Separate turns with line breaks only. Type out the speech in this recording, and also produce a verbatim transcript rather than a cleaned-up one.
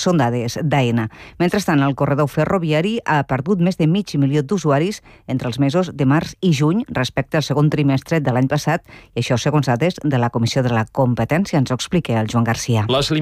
són dades d'Aena. Mentrestant, el corredor ferroviari ha perdut més de mig milió d'usuaris entre els mesos de març i juny respecte al segon trimestre de l'any passat, i això segons dades de la Comissió de la Competència. Ens ho explica el Joan Garcia.
Les